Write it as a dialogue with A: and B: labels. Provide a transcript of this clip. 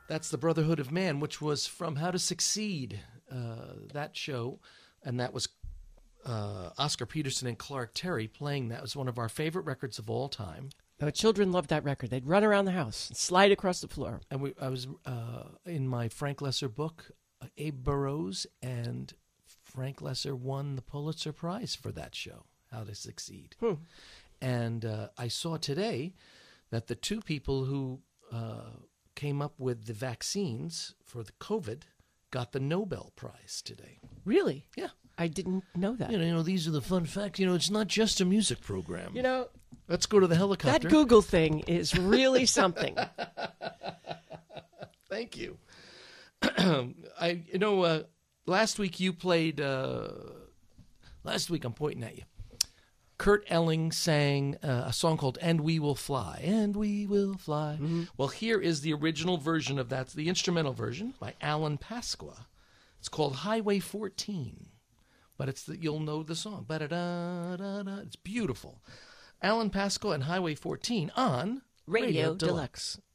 A: That's The Brotherhood of Man, which was from How to Succeed, that show. And that was Oscar Peterson and Clark Terry playing that. It was one of our favorite records of all time.
B: Oh, children loved that record. They'd run around the house and slide across the floor.
A: And I was in my Frank Lesser book, Abe Burrows, and Frank Lesser won the Pulitzer Prize for that show, How to Succeed. And I saw today that the two people who came up with the vaccines for the COVID got the Nobel Prize today.
B: Really?
A: Yeah.
B: I didn't know that.
A: You know, these are the fun facts. You know, it's not just a music program.
B: You know,
A: let's go to the helicopter.
B: That Google thing is really something.
A: Thank you. Last week you played. Last week I'm pointing at you. Kurt Elling sang a song called "And We Will Fly." And we will fly. Mm-hmm. Well, here is the original version of that, the instrumental version by Alan Pasqua. It's called Highway 14. But you'll know the song. It's beautiful. Alan Pasqua and Highway 14 on
B: Radio Deluxe.